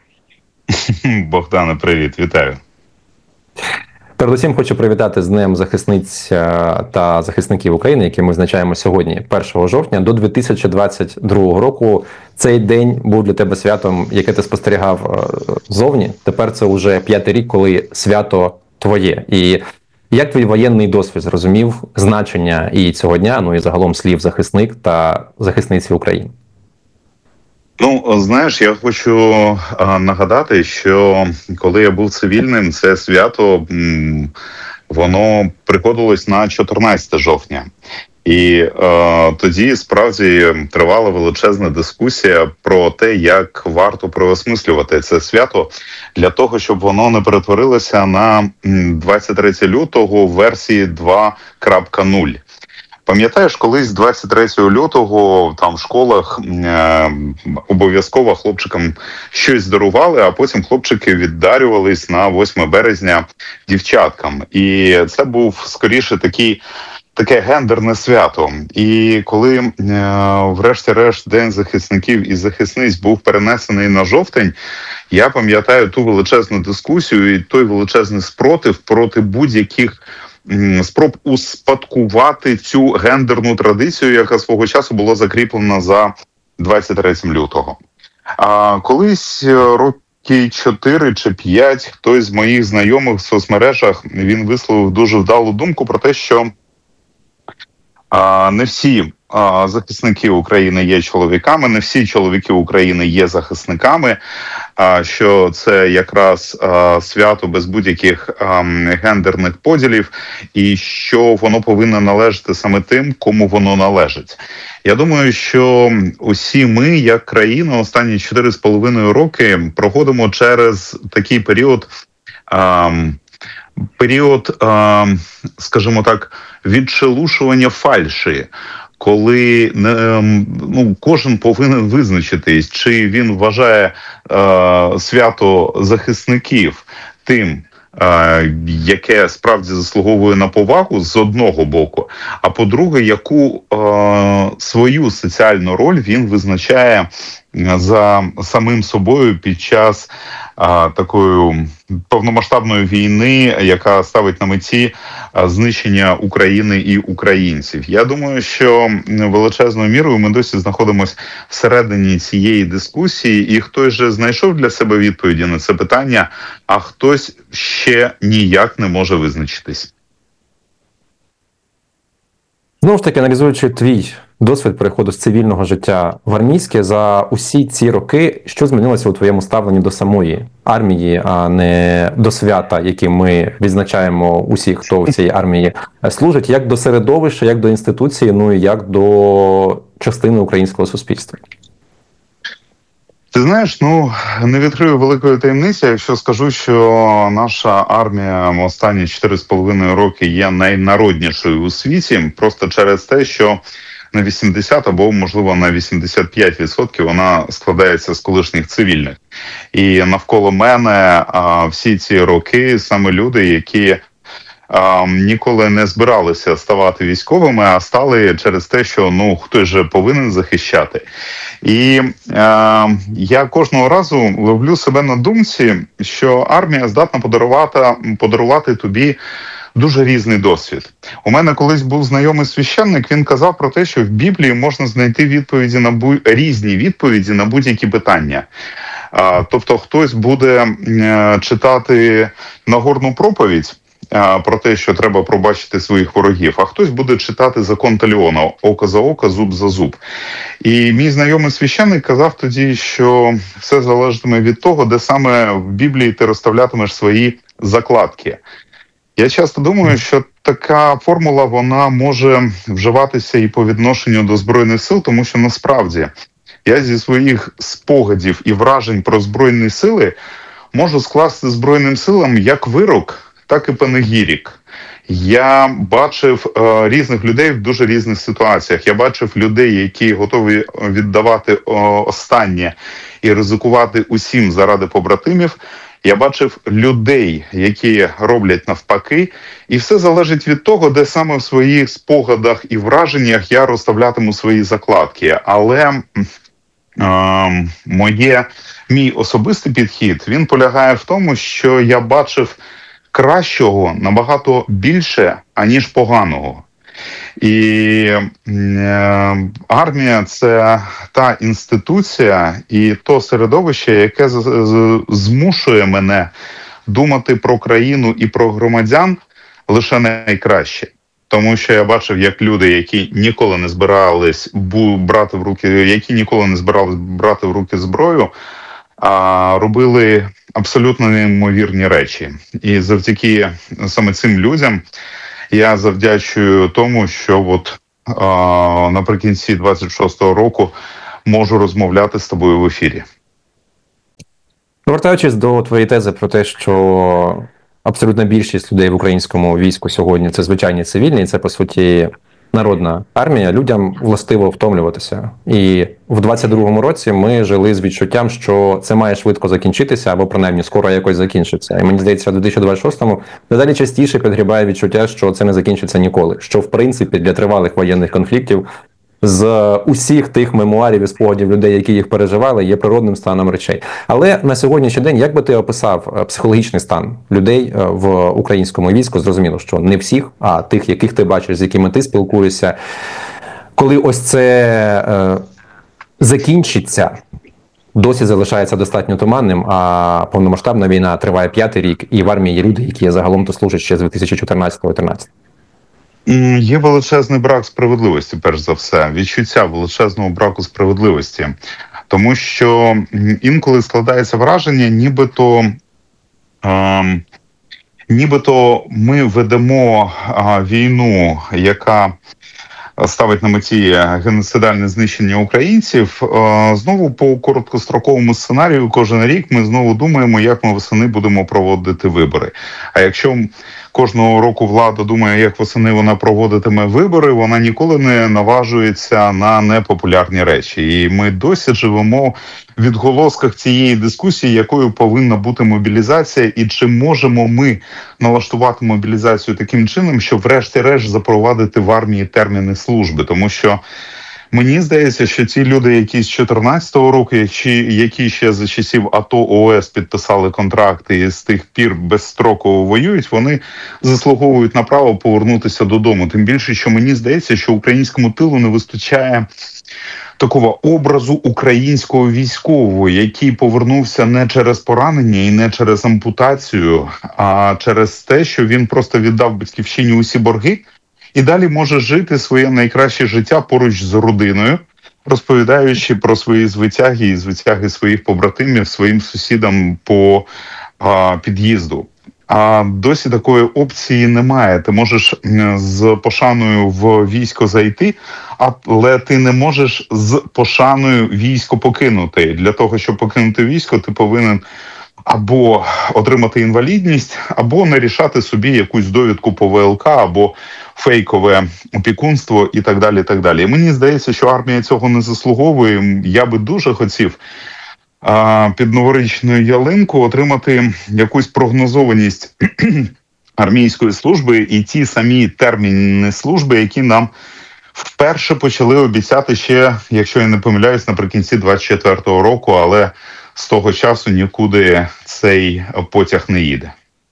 Богдане, привіт, вітаю. Передусім хочу привітати з Днем захисниць та захисників України, який ми відзначаємо сьогодні, першого жовтня. До дві тисячі двадцять другого року цей день був для тебе святом, яке ти спостерігав ззовні. Тепер це вже п'ятий рік, коли свято твоє. І як твій воєнний досвід зрозумів значення і цього дня, ну і загалом слів захисник та захисниці України? Ну, знаєш, я хочу а, нагадати, що коли я був цивільним, це свято, м, воно приходилось на чотирнадцяте жовтня. І е, тоді справді тривала величезна дискусія про те, як варто переосмислювати це свято для того, щоб воно не перетворилося на двадцять третє лютого в версії два крапка нуль. Пам'ятаєш, колись двадцять третього лютого там в школах е, обов'язково хлопчикам щось дарували, а потім хлопчики віддарювались на восьме березня дівчаткам. І це був скоріше такий таке гендерне свято. І коли е, врешті-решт День захисників і захисниць був перенесений на жовтень, я пам'ятаю ту величезну дискусію і той величезний спротив проти будь-яких спроб успадкувати цю гендерну традицію, яка свого часу була закріплена за двадцять третім лютого. А колись роки чотири чи п'ять хтось з моїх знайомих в соцмережах, він висловив дуже вдалу думку про те, що а, не всі а, захисники України є чоловіками, не всі чоловіки України є захисниками, а, що це якраз а, свято без будь-яких а, гендерних поділів, і що воно повинно належати саме тим, кому воно належить. Я думаю, що усі ми, як країна, останні чотири з половиною роки проходимо через такий період, а, період, а, скажімо так, відшелушування фальші, коли ну, кожен повинен визначитись, чи він вважає е, свято захисників тим, е, яке справді заслуговує на повагу з одного боку, а по-друге, яку е, свою соціальну роль він визначає за самим собою під час а, такої повномасштабної війни, яка ставить на меті а, знищення України і українців. Я думаю, що величезною мірою ми досі знаходимося всередині цієї дискусії, і хтось же знайшов для себе відповіді на це питання, а хтось ще ніяк не може визначитись. Знову ж таки, аналізуючи твій досвід переходу з цивільного життя в армійське, за усі ці роки, що змінилося у твоєму ставленні до самої армії, а не до свята, яке ми відзначаємо усі, хто в цій армії служить, як до середовища, як до інституції, ну і як до частини українського суспільства? Ти знаєш, ну, не відкрию великої таємниці, якщо скажу, що наша армія в останні чотири з половиною роки є найнароднішою у світі, просто через те, що на вісімдесят або, можливо, на вісімдесят п'ять відсотків вона складається з колишніх цивільних. І навколо мене а, всі ці роки саме люди, які а, ніколи не збиралися ставати військовими, а стали через те, що ну хтось же повинен захищати. І а, я кожного разу ловлю себе на думці, що армія здатна подарувати, подарувати тобі дуже різний досвід. У мене колись був знайомий священник, він казав про те, що в Біблії можна знайти відповіді на бу... різні відповіді на будь-які питання. А, тобто хтось буде е, читати Нагорну проповідь е, про те, що треба пробачити своїх ворогів, а хтось буде читати закон Таліона «Око за око, зуб за зуб». І мій знайомий священник казав тоді, що все залежатиме від того, де саме в Біблії ти розставлятимеш свої закладки. Я часто думаю, що така формула, вона може вживатися і по відношенню до Збройних сил, тому що насправді я зі своїх спогадів і вражень про Збройні сили можу скласти Збройним силам як вирок так і панегірік. Я бачив е, різних людей в дуже різних ситуаціях. Я бачив людей, які готові віддавати е, останнє і ризикувати усім заради побратимів. Я бачив людей, які роблять навпаки, і все залежить від того, де саме в своїх спогадах і враженнях я розставлятиму свої закладки. Але е, моє, мій особистий підхід, він полягає в тому, що я бачив кращого набагато більше, аніж поганого. І е, армія – це та інституція і то середовище, яке з, з, змушує мене думати про країну і про громадян лише найкраще. Тому що я бачив, як люди, які ніколи не збирались брати в руки, які ніколи не збирались брати в руки зброю, а робили абсолютно неймовірні речі. І завдяки саме цим людям я завдячую тому, що от а, наприкінці двадцять шостого року можу розмовляти з тобою в ефірі. Повертаючись до твоєї тези про те, що абсолютна більшість людей в українському війську сьогодні – це звичайні цивільні, і це, по суті, народна армія, людям властиво втомлюватися. І в двадцять другому році ми жили з відчуттям, що це має швидко закінчитися, або принаймні скоро якось закінчиться. І мені здається, в дві тисячі двадцять шостому дедалі частіше підгрібає відчуття, що це не закінчиться ніколи. Що, в принципі, для тривалих воєнних конфліктів з усіх тих мемуарів і спогадів людей, які їх переживали, є природним станом речей. Але на сьогоднішній день, як би ти описав психологічний стан людей в українському війську? Зрозуміло, що не всіх, а тих, яких ти бачиш, з якими ти спілкуєшся. Коли ось це е, закінчиться, досі залишається достатньо туманним, а повномасштабна війна триває п'ятий рік, і в армії є люди, які загалом то служать ще з дві тисячі чотирнадцятого-тринадцятого. Є величезний брак справедливості, перш за все, відчуття величезного браку справедливості. Тому що інколи складається враження, нібито, е, нібито ми ведемо е, війну, яка ставить на меті геноцидальне знищення українців. Е, знову по короткостроковому сценарію кожен рік ми знову думаємо, як ми восени будемо проводити вибори. А якщо кожного року влада думає, як восени вона проводитиме вибори, вона ніколи не наважується на непопулярні речі. І ми досі живемо в відголосках цієї дискусії, якою повинна бути мобілізація, і чи можемо ми налаштувати мобілізацію таким чином, щоб врешті-решт запровадити в армії терміни служби. Тому що мені здається, що ті люди, які з чотирнадцятого року, які, які ще за часів АТО ООС підписали контракти і з тих пір безстроково воюють, вони заслуговують на право повернутися додому. Тим більше, що мені здається, що українському тилу не вистачає такого образу українського військового, який повернувся не через поранення і не через ампутацію, а через те, що він просто віддав батьківщині усі борги, і далі може жити своє найкраще життя поруч з родиною, розповідаючи про свої звитяги і звитяги своїх побратимів своїм сусідам по а, під'їзду. А досі такої опції немає. Ти можеш з пошаною в військо зайти, але ти не можеш з пошаною військо покинути. Для того, щоб покинути військо, ти повинен або отримати інвалідність, або нарішати собі якусь довідку по ВЛК, або фейкове опікунство і так далі, і так далі. І мені здається, що армія цього не заслуговує. Я би дуже хотів а, під новорічну ялинку отримати якусь прогнозованість армійської служби і ті самі терміни служби, які нам вперше почали обіцяти ще, якщо я не помиляюсь, наприкінці двадцять четвертого року, але з того часу нікуди цей потяг не їде.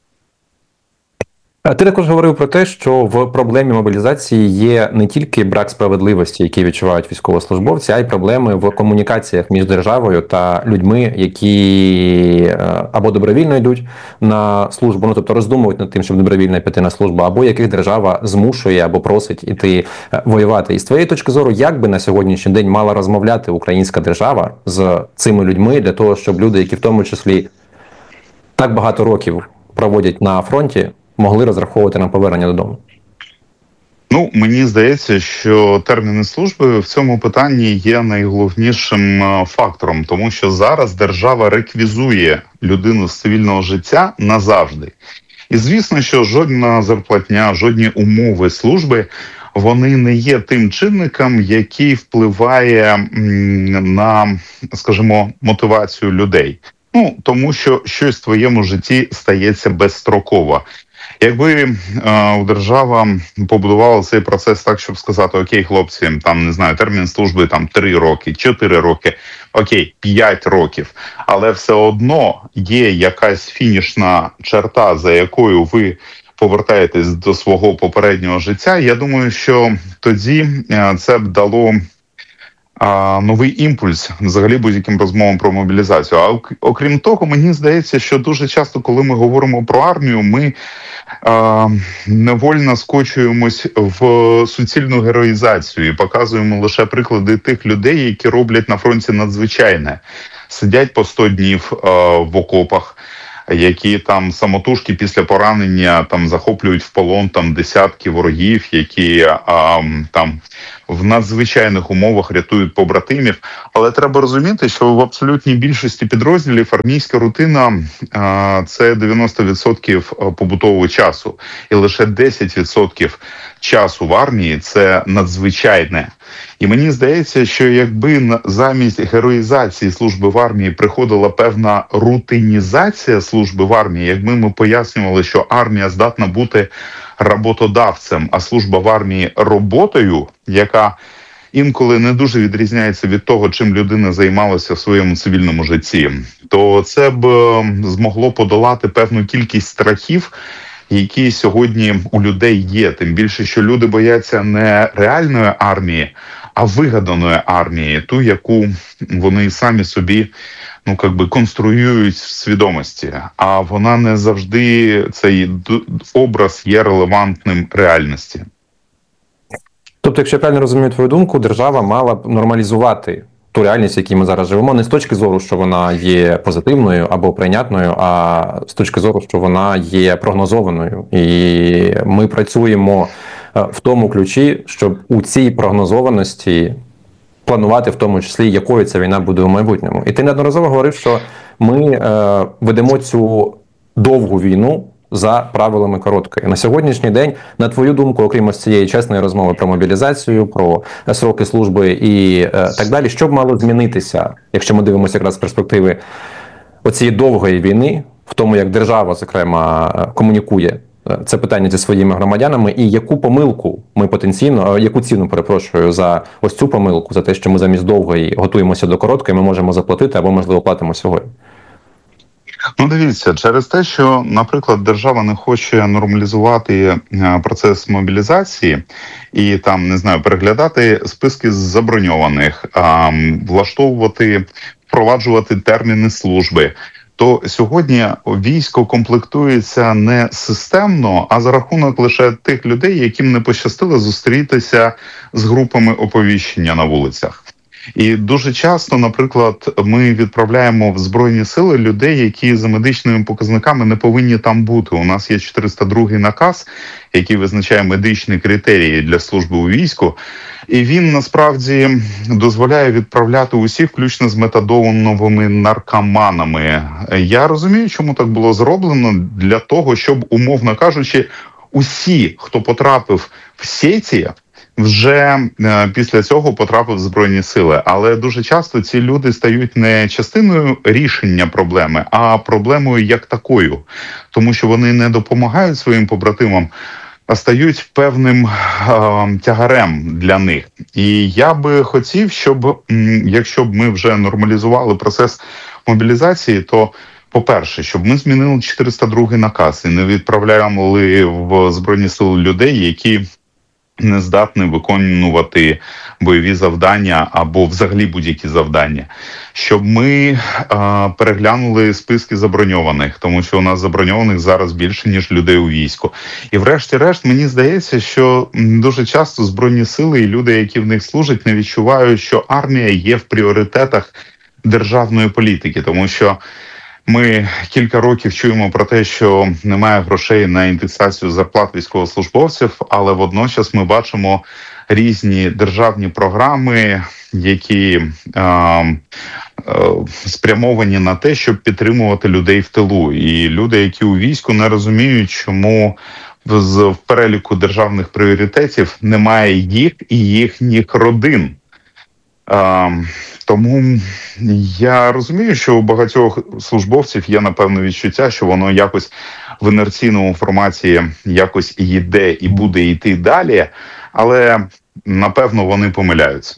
Ти також говорив про те, що в проблемі мобілізації є не тільки брак справедливості, який відчувають військовослужбовці, а й проблеми в комунікаціях між державою та людьми, які або добровільно йдуть на службу, ну тобто роздумують над тим, щоб добровільно піти на службу, або яких держава змушує або просить іти воювати. І з твоєї точки зору, як би на сьогоднішній день мала розмовляти українська держава з цими людьми для того, щоб люди, які в тому числі так багато років проводять на фронті, могли розраховувати на повернення додому? Ну, мені здається, що терміни служби в цьому питанні є найголовнішим фактором, тому що зараз держава реквізує людину з цивільного життя назавжди. І звісно, що жодна зарплатня, жодні умови служби, вони не є тим чинником, який впливає на, скажімо, мотивацію людей. Ну, тому що щось в твоєму житті стається безстроково. Якби е, держава побудувала цей процес так, щоб сказати: окей, хлопці, там, не знаю, термін служби там три роки, чотири роки, окей, п'ять років, але все одно є якась фінішна черта, за якою ви повертаєтесь до свого попереднього життя, я думаю, що тоді е, це б дало а, новий імпульс взагалі будь-яким розмовам про мобілізацію. А окрім того, мені здається, що дуже часто, коли ми говоримо про армію, ми а, невольно скочуємось в суцільну героїзацію і показуємо лише приклади тих людей, які роблять на фронті надзвичайне. Сидять по сто днів а, в окопах, які там самотужки після поранення там захоплюють в полон там десятки ворогів, які а, там в надзвичайних умовах рятують побратимів. Але треба розуміти, що в абсолютній більшості підрозділів армійська рутина а, – це дев'яносто відсотків побутового часу. І лише десять відсотків часу в армії – це надзвичайне. І мені здається, що якби замість героїзації служби в армії приходила певна рутинізація служби в армії, якби ми пояснювали, що армія здатна бути роботодавцем, а служба в армії роботою, яка інколи не дуже відрізняється від того, чим людина займалася в своєму цивільному житті, то це б змогло подолати певну кількість страхів, які сьогодні у людей є. Тим більше, що люди бояться не реальної армії, а вигаданої армії, ту, яку вони самі собі, ну, как би конструюють в свідомості. А вона не завжди, цей образ є релевантним реальності. Тобто, якщо я правильно розумію твою думку, держава мала б нормалізувати ту реальність, в якій ми зараз живемо, не з точки зору, що вона є позитивною або прийнятною, а з точки зору, що вона є прогнозованою. І ми працюємо в тому ключі, щоб у цій прогнозованості планувати, в тому числі, якою ця війна буде у майбутньому. І ти неодноразово говорив, що ми е, ведемо цю довгу війну за правилами короткої. На сьогоднішній день, на твою думку, окрім ось цієї чесної розмови про мобілізацію, про сроки служби і е, так далі, що б мало змінитися, якщо ми дивимося якраз з перспективи оцієї довгої війни, в тому, як держава, зокрема, комунікує це питання зі своїми громадянами, і яку помилку ми потенційно, яку ціну, перепрошую, за ось цю помилку, за те, що ми замість довгої готуємося до короткої, ми можемо заплатити або, можливо, платимо сьогодні? Ну, дивіться, через те, що, наприклад, держава не хоче нормалізувати процес мобілізації і там, не знаю, переглядати списки заброньованих, влаштовувати, впроваджувати терміни служби, то сьогодні військо комплектується не системно, а за рахунок лише тих людей, яким не пощастило зустрітися з групами оповіщення на вулицях. І дуже часто, наприклад, ми відправляємо в Збройні Сили людей, які за медичними показниками не повинні там бути. У нас є чотириста другий наказ, який визначає медичні критерії для служби у війську. І він, насправді, дозволяє відправляти усіх, включно з метадоновими наркоманами. Я розумію, чому так було зроблено. Для того, щоб, умовно кажучи, усі, хто потрапив в сеті, вже е, після цього потрапив в Збройні Сили. Але дуже часто ці люди стають не частиною рішення проблеми, а проблемою як такою. Тому що вони не допомагають своїм побратимам, а стають певним е, тягарем для них. І я би хотів, щоб, м, якщо б ми вже нормалізували процес мобілізації, то по-перше, щоб ми змінили чотириста другий наказ і не відправляли в Збройні Сили людей, які не здатні виконувати бойові завдання або взагалі будь-які завдання. Щоб ми е, переглянули списки заброньованих, тому що у нас заброньованих зараз більше, ніж людей у війську. І врешті-решт, мені здається, що дуже часто Збройні Сили і люди, які в них служать, не відчувають, що армія є в пріоритетах державної політики, тому що ми кілька років чуємо про те, що немає грошей на індексацію зарплат військовослужбовців, але водночас ми бачимо різні державні програми, які е, е, спрямовані на те, щоб підтримувати людей в тилу. І люди, які у війську, не розуміють, чому в, в переліку державних пріоритетів немає їх і їхніх родин. Е, тому я розумію, що у багатьох службовців є, напевно, відчуття, що воно якось в інерційному форматі якось йде і буде йти далі, але, напевно, вони помиляються.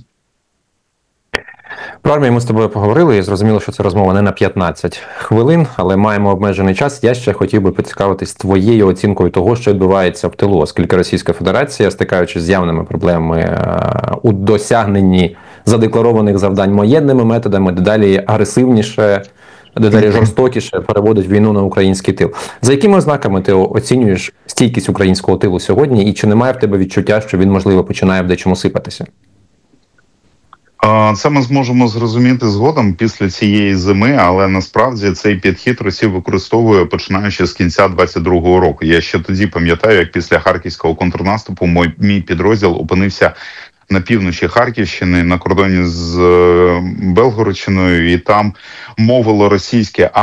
Про армію ми з тобою поговорили, і зрозуміло, що це розмова не на п'ятнадцять хвилин, але маємо обмежений час. Я ще хотів би поцікавитись твоєю оцінкою того, що відбувається в тилу, оскільки Російська Федерація, стикаючись з явними проблемами у досягненні задекларованих завдань воєнними методами, дедалі агресивніше, дедалі жорстокіше переводить війну на український тил. За якими ознаками ти оцінюєш стійкість українського тилу сьогодні, і чи немає в тебе відчуття, що він, можливо, починає в дечому сипатися? Це ми зможемо зрозуміти згодом після цієї зими, але насправді цей підхід Росія використовує починаючи з кінця двадцять другого року. Я ще тоді пам'ятаю, як після харківського контрнаступу мій, мій підрозділ опинився на півночі Харківщини, на кордоні з Белгородщиною, і там мовило російське